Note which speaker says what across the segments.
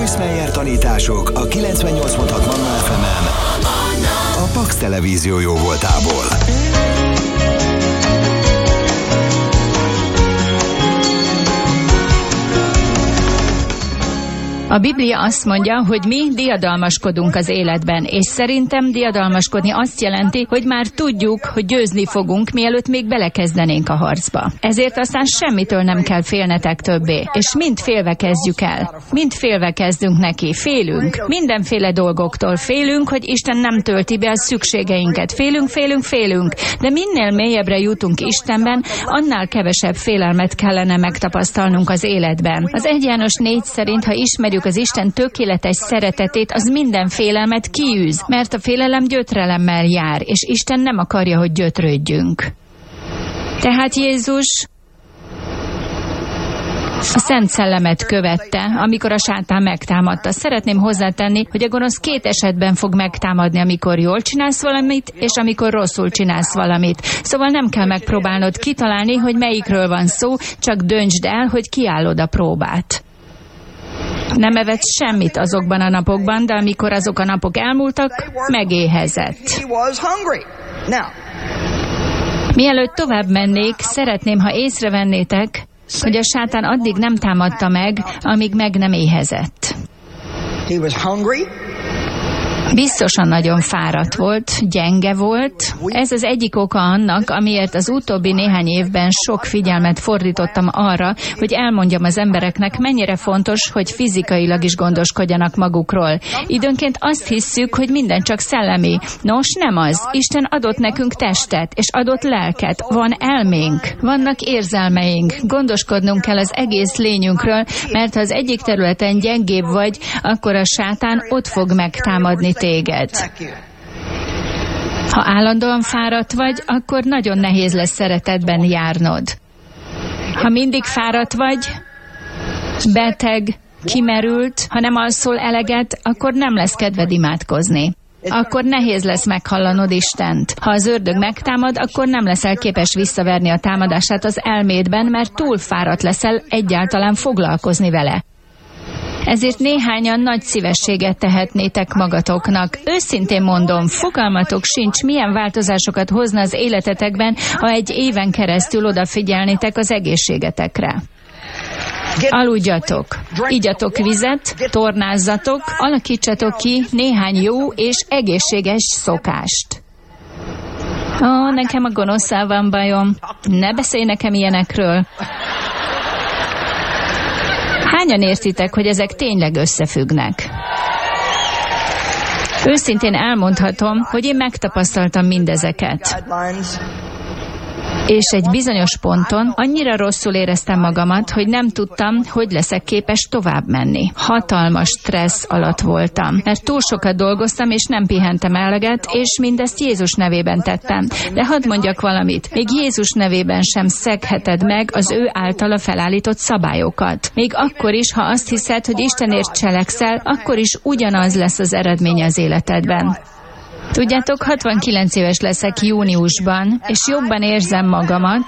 Speaker 1: Chris Meyer tanítások a 98.6 Manna FM-en a Pax Televízió jóvoltából.
Speaker 2: A Biblia azt mondja, hogy mi diadalmaskodunk az életben, és szerintem diadalmaskodni azt jelenti, hogy már tudjuk, hogy győzni fogunk, mielőtt még belekezdenénk a harcba. Ezért aztán semmitől nem kell félnetek többé, és mind félve kezdjük el. Mind félve kezdünk neki, félünk. Mindenféle dolgoktól félünk, hogy Isten nem tölti be a szükségeinket. Félünk, de minél mélyebbre jutunk Istenben, annál kevesebb félelmet kellene megtapasztalnunk az életben. Az 1 János 4 szerint, ha ismerjük az Isten tökéletes szeretetét, az minden félelmet kiűz, mert a félelem gyötrelemmel jár, és Isten nem akarja, hogy gyötrődjünk. Tehát Jézus a Szent Szellemet követte, amikor a sátán megtámadta. Szeretném hozzátenni, hogy a gonosz 2 esetben fog megtámadni, amikor jól csinálsz valamit, és amikor rosszul csinálsz valamit. Szóval nem kell megpróbálnod kitalálni, hogy melyikről van szó, csak döntsd el, hogy kiállod a próbát. Nem evett semmit azokban a napokban, de amikor azok a napok elmúltak, megéhezett. Mielőtt tovább mennék, szeretném, ha észrevennétek, hogy a sátán addig nem támadta meg, amíg meg nem éhezett. Biztosan nagyon fáradt volt, gyenge volt. Ez az egyik oka annak, amiért az utóbbi néhány évben sok figyelmet fordítottam arra, hogy elmondjam az embereknek, mennyire fontos, hogy fizikailag is gondoskodjanak magukról. Időnként azt hisszük, hogy minden csak szellemi. Nos, nem az. Isten adott nekünk testet, és adott lelket. Van elménk, vannak érzelmeink. Gondoskodnunk kell az egész lényünkről, mert ha az egyik területen gyengébb vagy, akkor a sátán ott fog megtámadni téged. Ha állandóan fáradt vagy, akkor nagyon nehéz lesz szeretetben járnod. Ha mindig fáradt vagy, beteg, kimerült, ha nem alszol eleget, akkor nem lesz kedved imádkozni. Akkor nehéz lesz meghallanod Istent. Ha az ördög megtámad, akkor nem leszel képes visszaverni a támadását az elmédben, mert túl fáradt leszel egyáltalán foglalkozni vele. Ezért néhányan nagy szívességet tehetnétek magatoknak. Őszintén mondom, fogalmatok sincs, milyen változásokat hozna az életetekben, ha 1 éven keresztül odafigyelnétek az egészségetekre. Aludjatok, igyatok vizet, tornázzatok, alakítsatok ki néhány jó és egészséges szokást. Nekem a gonoszszal van bajom. Ne beszélj nekem ilyenekről. Hányan értitek, hogy ezek tényleg összefüggnek? Őszintén elmondhatom, hogy én megtapasztaltam mindezeket. És egy bizonyos ponton annyira rosszul éreztem magamat, hogy nem tudtam, hogy leszek képes tovább menni. Hatalmas stressz alatt voltam, mert túl sokat dolgoztam, és nem pihentem eleget, és mindezt Jézus nevében tettem. De hadd mondjak valamit, még Jézus nevében sem szegheted meg az ő általa felállított szabályokat. Még akkor is, ha azt hiszed, hogy Istenért cselekszel, akkor is ugyanaz lesz az eredménye az életedben. Tudjátok, 69 éves leszek júniusban, és jobban érzem magamat.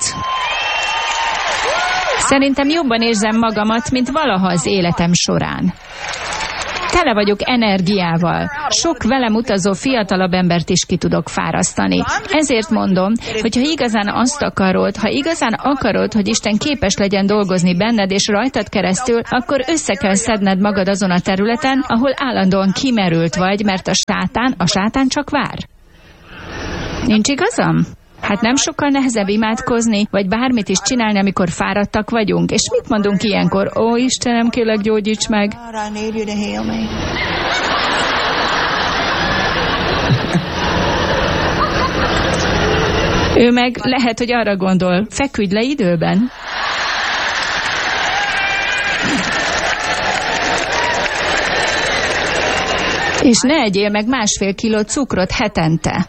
Speaker 2: Szerintem jobban érzem magamat, mint valaha az életem során. Tele vagyok energiával. Sok velem utazó fiatalabb embert is ki tudok fárasztani. Ezért mondom, hogy ha igazán azt akarod, hogy Isten képes legyen dolgozni benned és rajtad keresztül, akkor össze kell szedned magad azon a területen, ahol állandóan kimerült vagy, mert a sátán csak vár. Nincs igazam? Hát nem sokkal nehezebb imádkozni, vagy bármit is csinálni, amikor fáradtak vagyunk. És mit mondunk ilyenkor? Ó, Istenem, kérlek, gyógyíts meg! Ő meg lehet, hogy arra gondol, feküdj le időben. És ne egyél meg 1,5 kiló cukrot hetente.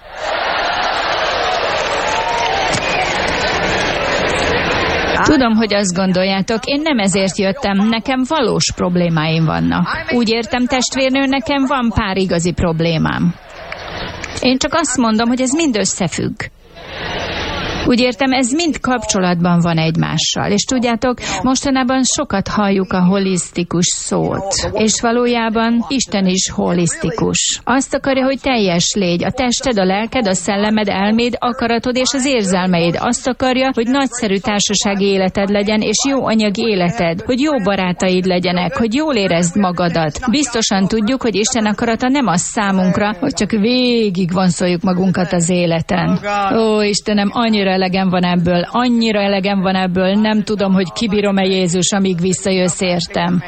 Speaker 2: Tudom, hogy azt gondoljátok, én nem ezért jöttem, nekem valós problémáim vannak. Úgy értem, testvérnő, nekem van pár igazi problémám. Én csak azt mondom, hogy ez mind összefügg. Úgy értem, ez mind kapcsolatban van egymással. És tudjátok, mostanában sokat halljuk a holisztikus szót. És valójában Isten is holisztikus. Azt akarja, hogy teljes légy. A tested, a lelked, a szellemed, elméd, akaratod és az érzelmeid. Azt akarja, hogy nagyszerű társasági életed legyen, és jó anyagi életed. Hogy jó barátaid legyenek, hogy jól érezd magadat. Biztosan tudjuk, hogy Isten akarata nem az számunkra, hogy csak végig vonszoljuk magunkat az életen. Ó, Istenem, annyira elegem van ebből, nem tudom, hogy kibírom-e Jézus, amíg visszajössz értem.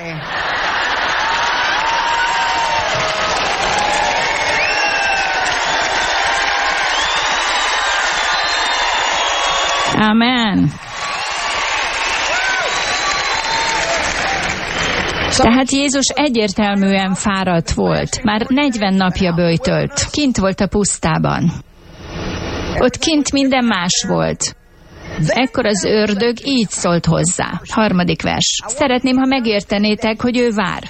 Speaker 2: Amen. Tehát Jézus egyértelműen fáradt volt. Már 40 napja böjtölt. Kint volt a pusztában. Ott kint minden más volt. Ekkor az ördög így szólt hozzá. 3. vers. Szeretném, ha megértenétek, hogy ő vár.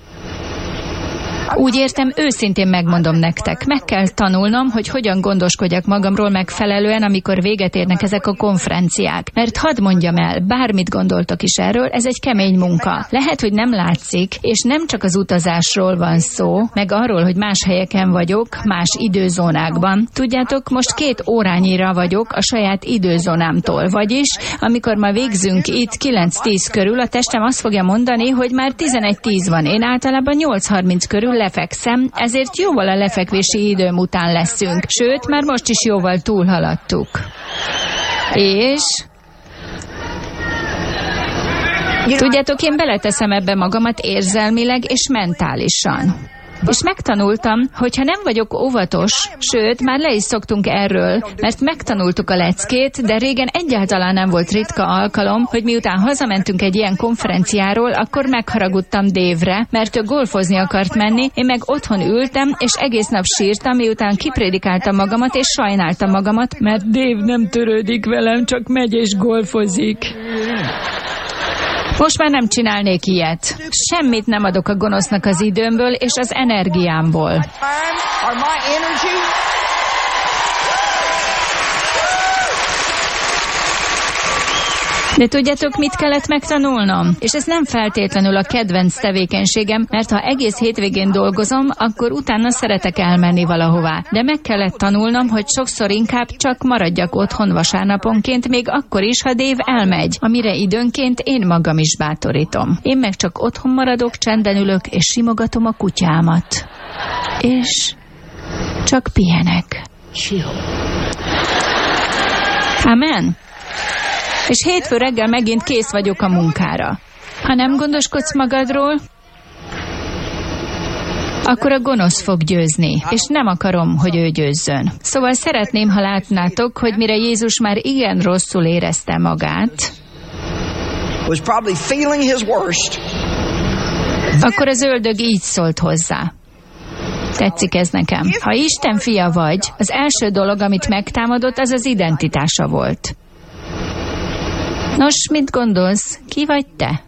Speaker 2: Úgy értem, őszintén megmondom nektek, meg kell tanulnom, hogy hogyan gondoskodjak magamról megfelelően, amikor véget érnek ezek a konferenciák. Mert hadd mondjam el, bármit gondoltok is erről, ez egy kemény munka. Lehet, hogy nem látszik, és nem csak az utazásról van szó, meg arról, hogy más helyeken vagyok, más időzónákban. Tudjátok, most 2 órányira vagyok a saját időzónámtól, vagyis, amikor ma végzünk itt 9-10 körül, a testem azt fogja mondani, hogy már 11-10 van. Én általában 8-30 körül lefekszem, ezért jóval a lefekvési időm után leszünk. Sőt, már most is jóval túlhaladtuk. És... tudjátok, én beleteszem ebbe magamat érzelmileg és mentálisan. És megtanultam, hogy ha nem vagyok óvatos, sőt, már le is szoktunk erről, mert megtanultuk a leckét, de régen egyáltalán nem volt ritka alkalom, hogy miután hazamentünk egy ilyen konferenciáról, akkor megharagudtam Dave-re, mert ő golfozni akart menni, én meg otthon ültem, és egész nap sírtam, miután kiprédikáltam magamat, és sajnáltam magamat, mert Dave nem törődik velem, csak megy és golfozik. Most már nem csinálnék ilyet. Semmit nem adok a gonosznak az időmből és az energiámból. De tudjátok, mit kellett megtanulnom? És ez nem feltétlenül a kedvenc tevékenységem, mert ha egész hétvégén dolgozom, akkor utána szeretek elmenni valahová. De meg kellett tanulnom, hogy sokszor inkább csak maradjak otthon vasárnaponként, még akkor is, ha Dave elmegy, amire időnként én magam is bátorítom. Én meg csak otthon maradok, csendben ülök, és simogatom a kutyámat. És csak pihenek. Amen. És hétfő reggel megint kész vagyok a munkára. Ha nem gondoskodsz magadról, akkor a gonosz fog győzni, és nem akarom, hogy ő győzzön. Szóval szeretném, ha látnátok, hogy mire Jézus már igen rosszul érezte magát, akkor az ördög így szólt hozzá. Tetszik ez nekem. Ha Isten fia vagy, az első dolog, amit megtámadott, az az identitása volt. Nos, mit gondolsz? Ki vagy te?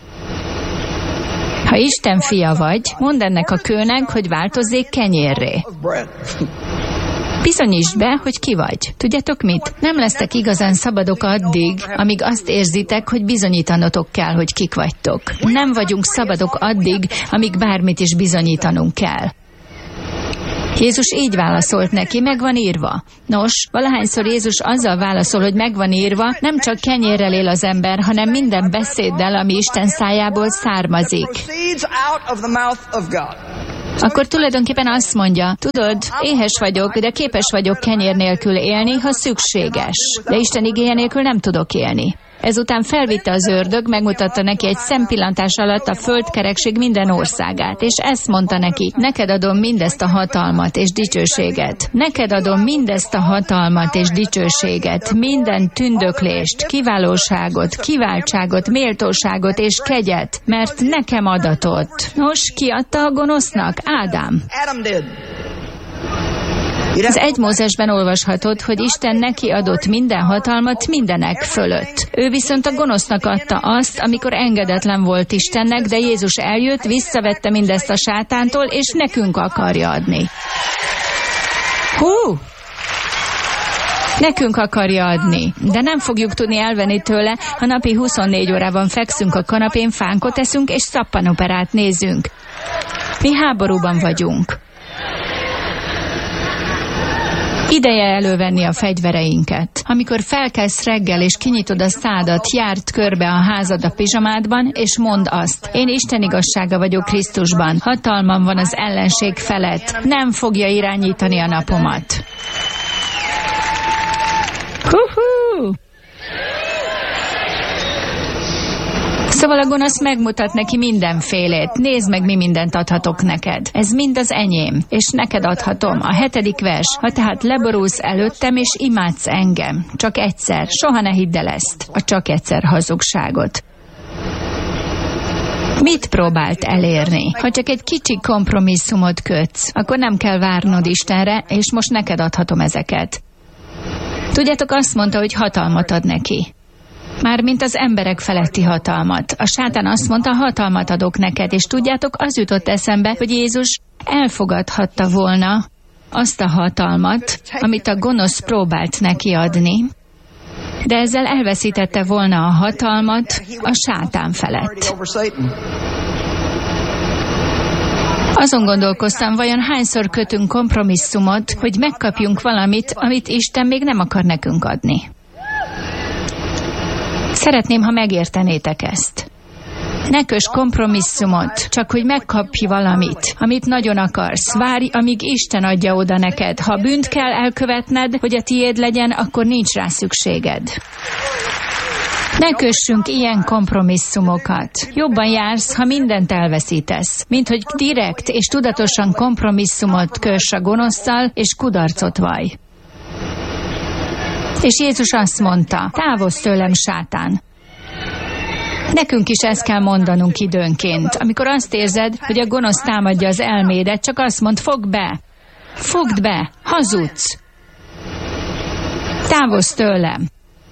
Speaker 2: Ha Isten fia vagy, mondd ennek a kőnek, hogy változzék kenyérré. Bizonyítsd be, hogy ki vagy. Tudjátok mit? Nem lesztek igazán szabadok addig, amíg azt érzitek, hogy bizonyítanotok kell, hogy kik vagytok. Nem vagyunk szabadok addig, amíg bármit is bizonyítanunk kell. Jézus így válaszolt neki, meg van írva. Nos, valahányszor Jézus azzal válaszol, hogy meg van írva, nem csak kenyérrel él az ember, hanem minden beszéddel, ami Isten szájából származik. Akkor tulajdonképpen azt mondja, tudod, éhes vagyok, de képes vagyok kenyér nélkül élni, ha szükséges. De Isten igéje nélkül nem tudok élni. Ezután felvitte az ördög, megmutatta neki egy szempillantás alatt a földkerekség minden országát, és ezt mondta neki, neked adom mindezt a hatalmat és dicsőséget. Neked adom mindezt a hatalmat és dicsőséget, minden tündöklést, kiválóságot, kiváltságot, méltóságot és kegyet, mert nekem adatott. Nos, ki adta a gonosznak? Ádám. Az 1 Mózesben olvashatod, hogy Isten neki adott minden hatalmat mindenek fölött. Ő viszont a gonosznak adta azt, amikor engedetlen volt Istennek, de Jézus eljött, visszavette mindezt a sátántól, és nekünk akarja adni. Hú! Nekünk akarja adni, de nem fogjuk tudni elvenni tőle, ha napi 24 órában fekszünk a kanapén, fánkot eszünk és szappanoperát nézünk. Mi háborúban vagyunk. Ideje elővenni a fegyvereinket. Amikor felkelsz reggel és kinyitod a szádat, járd körbe a házad a pizsamádban, és mondd azt: én Isten igazsága vagyok Krisztusban, hatalmam van az ellenség felett, nem fogja irányítani a napomat. Hú-hú! Szóval a gonosz megmutat neki mindenfélét. Nézd meg, mi mindent adhatok neked. Ez mind az enyém, és neked adhatom. A 7. vers. Ha tehát leborulsz előttem, és imádsz engem. Csak egyszer. Soha ne hidd el ezt. A csak egyszer hazugságot. Mit próbált elérni? Ha csak egy kicsi kompromisszumot kötsz, akkor nem kell várnod Istenre, és most neked adhatom ezeket. Tudjátok, azt mondta, hogy hatalmat ad neki. Mármint az emberek feletti hatalmat. A sátán azt mondta, hatalmat adok neked, és tudjátok, az jutott eszembe, hogy Jézus elfogadhatta volna azt a hatalmat, amit a gonosz próbált neki adni, de ezzel elveszítette volna a hatalmat a sátán felett. Azon gondolkoztam, vajon hányszor kötünk kompromisszumot, hogy megkapjunk valamit, amit Isten még nem akar nekünk adni. Szeretném, ha megértenétek ezt. Ne köss kompromisszumot, csak hogy megkapj valamit, amit nagyon akarsz. Várj, amíg Isten adja oda neked. Ha bűnt kell elkövetned, hogy a tiéd legyen, akkor nincs rá szükséged. Ne kössünk ilyen kompromisszumokat. Jobban jársz, ha mindent elveszítesz, mint hogy direkt és tudatosan kompromisszumot köss a gonoszszal, és kudarcot vallj. És Jézus azt mondta: távozz tőlem, sátán. Nekünk is ezt kell mondanunk időnként. Amikor azt érzed, hogy a gonosz támadja az elmédet, csak azt mondd: fogd be! Fogd be! Hazudsz! Távozz tőlem!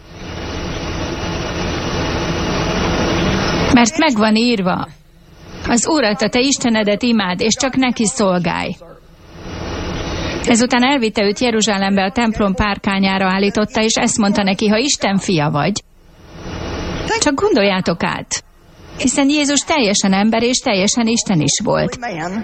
Speaker 2: Mert meg van írva: az Urat, a te Istenedet imád, és csak neki szolgálj. Ezután elvitte őt Jeruzsálembe, a templom párkányára állította, és ezt mondta neki: ha Isten fia vagy, csak gondoljátok át, hiszen Jézus teljesen ember és teljesen Isten is volt.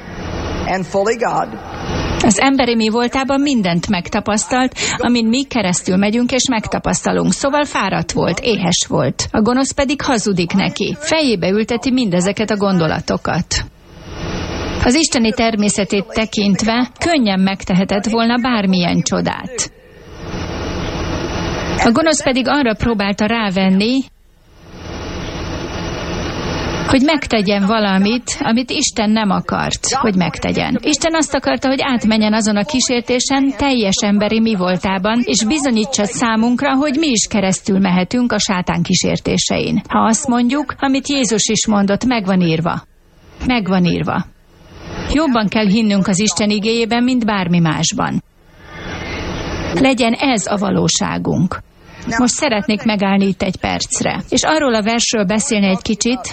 Speaker 2: Az emberi mi voltában mindent megtapasztalt, amin mi keresztül megyünk és megtapasztalunk. Szóval fáradt volt, éhes volt. A gonosz pedig hazudik neki. Fejébe ülteti mindezeket a gondolatokat. Az isteni természetét tekintve könnyen megtehetett volna bármilyen csodát. A gonosz pedig arra próbálta rávenni, hogy megtegyen valamit, amit Isten nem akart, hogy megtegyen. Isten azt akarta, hogy átmenjen azon a kísértésen teljes emberi mi voltában, és bizonyítsa számunkra, hogy mi is keresztül mehetünk a sátán kísértésein. Ha azt mondjuk, amit Jézus is mondott, megvan írva. Megvan írva. Jobban kell hinnünk az Isten igéjében, mint bármi másban. Legyen ez a valóságunk. Most szeretnék megállni itt egy percre, és arról a versről beszélni egy kicsit,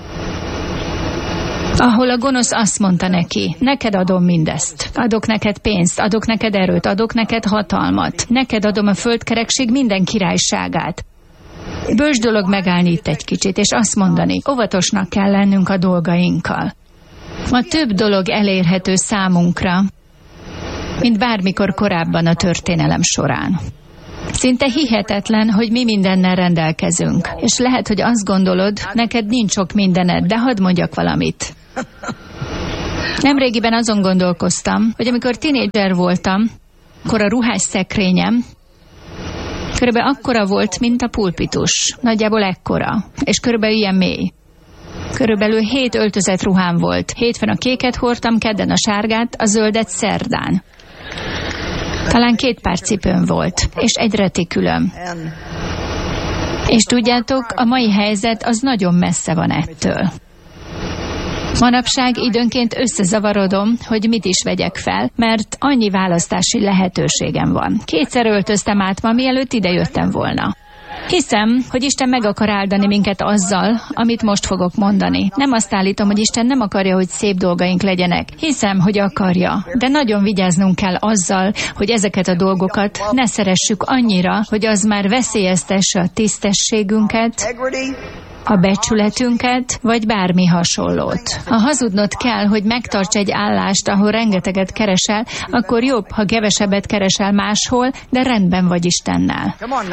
Speaker 2: ahol a gonosz azt mondta neki: neked adom mindezt. Adok neked pénzt, adok neked erőt, adok neked hatalmat. Neked adom a földkerekség minden királyságát. Bölcs dolog megállni itt egy kicsit, és azt mondani: óvatosnak kell lennünk a dolgainkkal. Ma több dolog elérhető számunkra, mint bármikor korábban a történelem során. Szinte hihetetlen, hogy mi mindennel rendelkezünk. És lehet, hogy azt gondolod, neked nincs sok mindened, de hadd mondjak valamit. Nemrégiben azon gondolkoztam, hogy amikor tinédzser voltam, akkor a ruhás szekrényem körülbelül akkora volt, mint a pulpitus. Nagyjából ekkora. És körülbelül ilyen mély. Körülbelül 7 öltözett ruhám volt. Hétfőn a kéket hordtam, kedden a sárgát, a zöldet szerdán. Talán 2 pár cipőm volt, és egy retikülöm. És tudjátok, a mai helyzet az nagyon messze van ettől. Manapság időnként összezavarodom, hogy mit is vegyek fel, mert annyi választási lehetőségem van. 2-szer öltöztem át ma, mielőtt ide jöttem volna. Hiszem, hogy Isten meg akar áldani minket azzal, amit most fogok mondani. Nem azt állítom, hogy Isten nem akarja, hogy szép dolgaink legyenek. Hiszem, hogy akarja. De nagyon vigyáznunk kell azzal, hogy ezeket a dolgokat ne szeressük annyira, hogy az már veszélyeztesse a tisztességünket, a becsületünket, vagy bármi hasonlót. Ha hazudnod kell, hogy megtarts egy állást, ahol rengeteget keresel, akkor jobb, ha kevesebbet keresel máshol, de rendben vagy Istennel.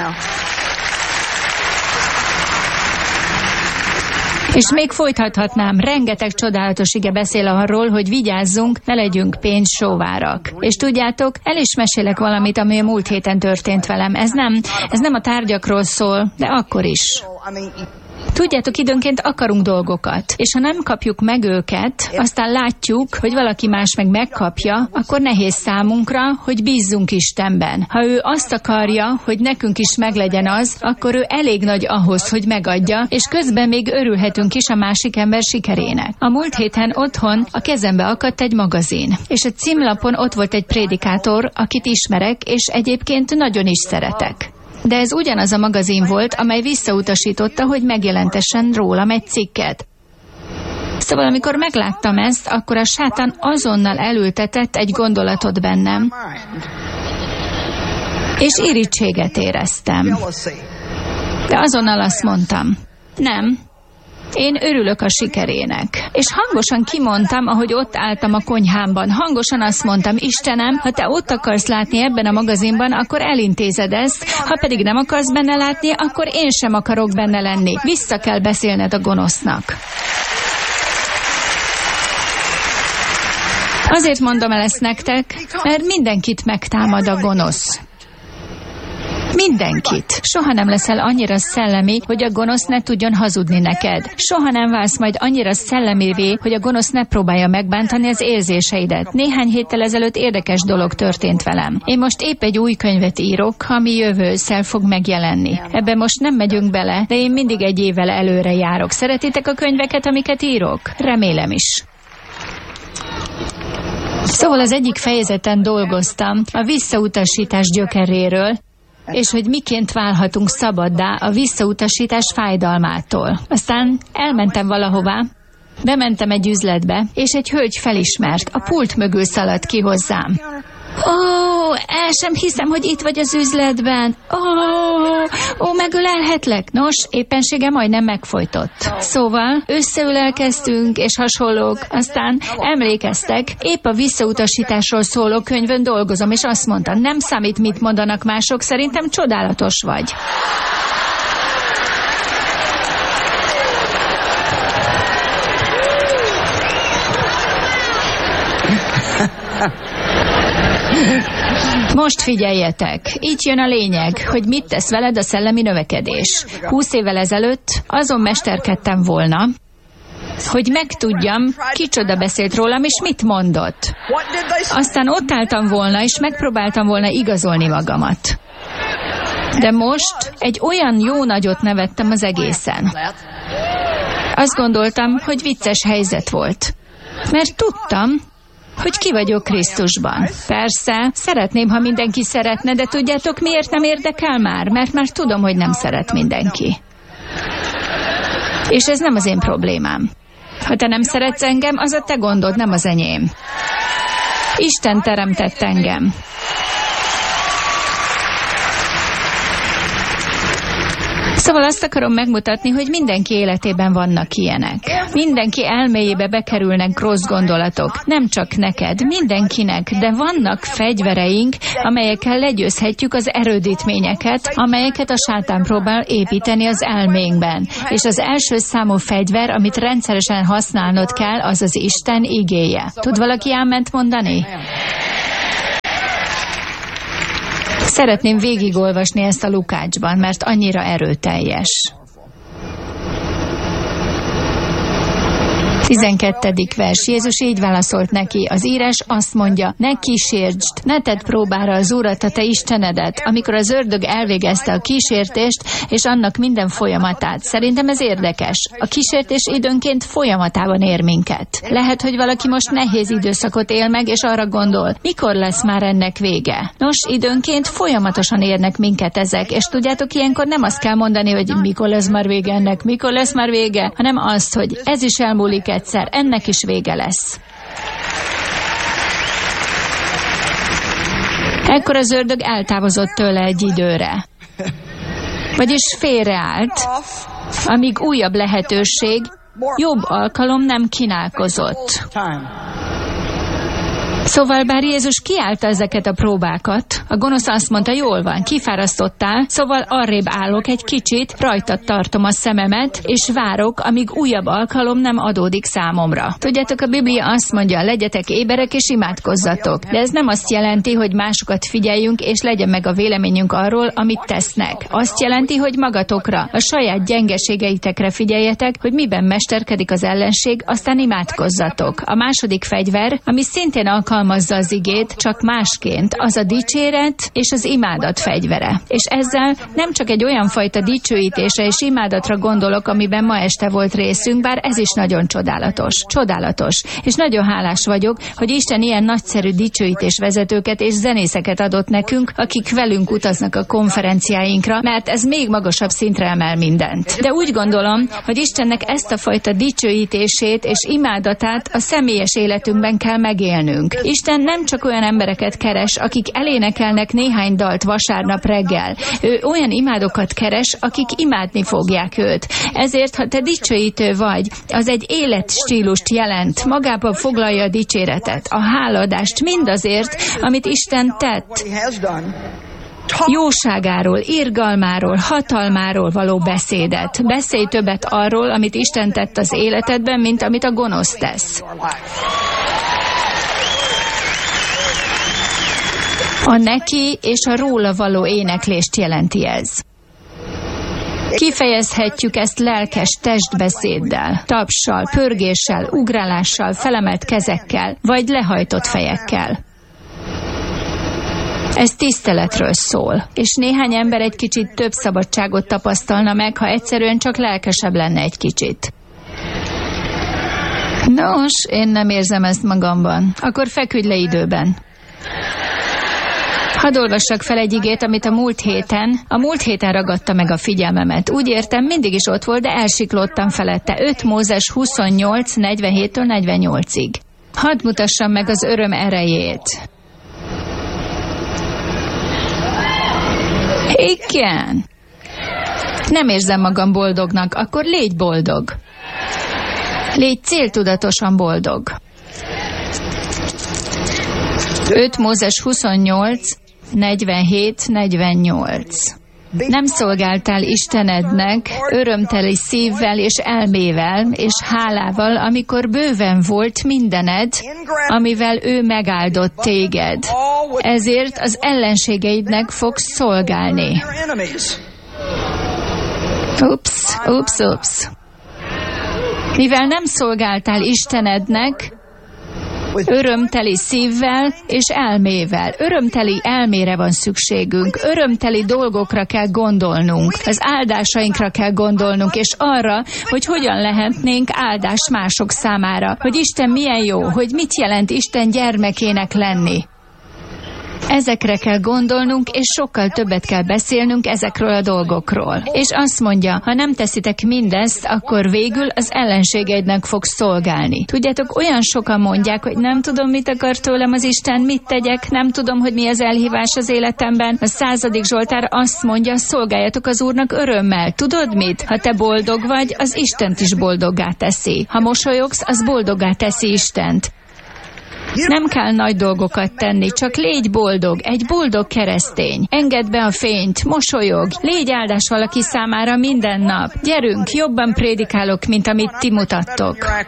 Speaker 2: És még folytathatnám, rengeteg csodálatos ige beszél arról, hogy vigyázzunk, ne legyünk pénzsóvárak. És tudjátok, el is mesélek valamit, ami a múlt héten történt velem. Ez nem a tárgyakról szól, de akkor is. Tudjátok, időnként akarunk dolgokat, és ha nem kapjuk meg őket, aztán látjuk, hogy valaki más meg megkapja, akkor nehéz számunkra, hogy bízzunk Istenben. Ha ő azt akarja, hogy nekünk is meglegyen az, akkor ő elég nagy ahhoz, hogy megadja, és közben még örülhetünk is a másik ember sikerének. A múlt héten otthon a kezembe akadt egy magazin, és a címlapon ott volt egy prédikátor, akit ismerek, és egyébként nagyon is szeretek. De ez ugyanaz a magazin volt, amely visszautasította, hogy megjelentessen rólam egy cikket. Szóval amikor megláttam ezt, akkor a sátán azonnal elültetett egy gondolatot bennem, és irítséget éreztem. De azonnal azt mondtam, nem, én örülök a sikerének. És hangosan kimondtam, ahogy ott álltam a konyhámban. Hangosan azt mondtam, Istenem, ha te ott akarsz látni ebben a magazinban, akkor elintézed ezt, ha pedig nem akarsz benne látni, akkor én sem akarok benne lenni. Vissza kell beszélned a gonosznak. Azért mondom el ezt nektek, mert mindenkit megtámad a gonosz. Mindenkit. Soha nem leszel annyira szellemi, hogy a gonosz ne tudjon hazudni neked. Soha nem válsz majd annyira szellemévé, hogy a gonosz ne próbálja megbántani az érzéseidet. Néhány héttel ezelőtt érdekes dolog történt velem. Én most épp egy új könyvet írok, ami jövő ősszel fog megjelenni. Ebbe most nem megyünk bele, de én mindig egy évvel előre járok. Szeretitek a könyveket, amiket írok? Remélem is. Szóval az egyik fejezeten dolgoztam a visszautasítás gyökeréről, és hogy miként válhatunk szabaddá a visszautasítás fájdalmától. Aztán elmentem valahová, bementem egy üzletbe, és egy hölgy felismert, a pult mögül szaladt ki hozzám. El sem hiszem, hogy itt vagy az üzletben. Megölelhetlek. Nos, éppensége majdnem megfojtott. Szóval összeülelkeztünk, és hasonlók. Aztán emlékeztek, épp a visszautasításról szóló könyvön dolgozom, és azt mondta, nem számít, mit mondanak mások, szerintem csodálatos vagy. Most figyeljetek, itt jön a lényeg, hogy mit tesz veled a szellemi növekedés. 20 évvel ezelőtt azon mesterkedtem volna, hogy megtudjam, kicsoda beszélt rólam, és mit mondott. Aztán ott álltam volna, és megpróbáltam volna igazolni magamat. De most egy olyan jó nagyot nevettem az egészen. Azt gondoltam, hogy vicces helyzet volt. Mert tudtam, hogy ki vagyok Krisztusban. Persze, szeretném, ha mindenki szeretne, de tudjátok, miért nem érdekel már? Mert már tudom, hogy nem szeret mindenki. És ez nem az én problémám. Ha te nem szeretsz engem, az a te gondod, nem az enyém. Isten teremtett engem. Szóval azt akarom megmutatni, hogy mindenki életében vannak ilyenek. Mindenki elméjébe bekerülnek rossz gondolatok. Nem csak neked, mindenkinek, de vannak fegyvereink, amelyekkel legyőzhetjük az erődítményeket, amelyeket a sátán próbál építeni az elménkben. És az első számú fegyver, amit rendszeresen használnod kell, az az Isten igéje. Tud valaki áment mondani? Szeretném végigolvasni ezt a Lukácsban, mert annyira erőteljes. 12. vers. Jézus így válaszolt neki. Az írás azt mondja, ne kísértsd, ne tedd próbára az Urat, a te Istenedet. Amikor az ördög elvégezte a kísértést, és annak minden folyamatát. Szerintem ez érdekes. A kísértés időnként folyamatában ér minket. Lehet, hogy valaki most nehéz időszakot él meg, és arra gondol, mikor lesz már ennek vége. Nos, időnként folyamatosan érnek minket ezek, és tudjátok, ilyenkor nem azt kell mondani, hogy mikor lesz már vége ennek, mikor lesz már vége, hanem azt, hogy ez is elmúlik egyszer, ennek is vége lesz. Ekkor az ördög eltávozott tőle egy időre. Vagyis félreállt, amíg újabb lehetőség, jobb alkalom nem kínálkozott. Szóval bár Jézus kiállta ezeket a próbákat, a gonosz azt mondta, jól van, kifárasztottál, szóval arrébb állok egy kicsit, rajtad tartom a szememet, és várok, amíg újabb alkalom nem adódik számomra. Tudjátok, a Biblia azt mondja, legyetek éberek és imádkozzatok. De ez nem azt jelenti, hogy másokat figyeljünk, és legyen meg a véleményünk arról, amit tesznek. Azt jelenti, hogy magatokra, a saját gyengeségeitekre figyeljetek, hogy miben mesterkedik az ellenség, aztán imádkozzatok. A második fegyver, ami szintén alkalmazza az igét, csak másként, az a dicséret és az imádat fegyvere. És ezzel nem csak egy olyan fajta dicsőítésre és imádatra gondolok, amiben ma este volt részünk, bár ez is nagyon csodálatos. Csodálatos. És nagyon hálás vagyok, hogy Isten ilyen nagyszerű dicsőítésvezetőket és zenészeket adott nekünk, akik velünk utaznak a konferenciáinkra, mert ez még magasabb szintre emel mindent. De úgy gondolom, hogy Istennek ezt a fajta dicsőítését és imádatát a személyes életünkben kell megélnünk. Isten nem csak olyan embereket keres, akik elénekelnek néhány dalt vasárnap reggel. Ő olyan imádókat keres, akik imádni fogják őt. Ezért, ha te dicsőítő vagy, az egy életstílust jelent, magában foglalja a dicséretet, a háladást mindazért, amit Isten tett. Jóságáról, irgalmáról, hatalmáról való beszédet. Beszélj többet arról, amit Isten tett az életedben, mint amit a gonosz tesz. A neki és a róla való éneklést jelenti ez. Kifejezhetjük ezt lelkes testbeszéddel, tapssal, pörgéssel, ugrálással, felemelt kezekkel, vagy lehajtott fejekkel. Ez tiszteletről szól, és néhány ember egy kicsit több szabadságot tapasztalna meg, ha egyszerűen csak lelkesebb lenne egy kicsit. Nos, én nem érzem ezt magamban. Akkor feküdj le időben. Hadd olvassak fel egy igét, amit a múlt héten ragadta meg a figyelmemet. Úgy értem, mindig is ott volt, de elsiklottam felette. 5 Mózes 28, 47-től 48-ig. Hadd mutassam meg az öröm erejét. Igen. Nem érzem magam boldognak, akkor légy boldog. Légy céltudatosan boldog. 5 Mózes 28, 47-48. Nem szolgáltál Istenednek örömteli szívvel és elmével és hálával, amikor bőven volt mindened, amivel ő megáldott téged. Ezért az ellenségeidnek fogsz szolgálni. Ups. Mivel nem szolgáltál Istenednek, örömteli szívvel és elmével. Örömteli elmére van szükségünk. Örömteli dolgokra kell gondolnunk. Az áldásainkra kell gondolnunk, és arra, hogy hogyan lehetnénk áldás mások számára. Hogy Isten milyen jó, hogy mit jelent Isten gyermekének lenni. Ezekre kell gondolnunk, és sokkal többet kell beszélnünk ezekről a dolgokról. És azt mondja, ha nem teszitek mindezt, akkor végül az ellenségeidnek fogsz szolgálni. Tudjátok, olyan sokan mondják, hogy nem tudom, mit akar tőlem az Isten, mit tegyek, nem tudom, hogy mi az elhívás az életemben. A 100. Zsoltár azt mondja, szolgáljatok az Úrnak örömmel. Tudod mit? Ha te boldog vagy, az Istent is boldoggá teszi. Ha mosolyogsz, az boldoggá teszi Istent. Nem kell nagy dolgokat tenni, csak légy boldog, egy boldog keresztény. Engedd be a fényt, mosolyog, légy áldás valaki számára minden nap. Gyerünk, jobban prédikálok, mint amit ti mutattok.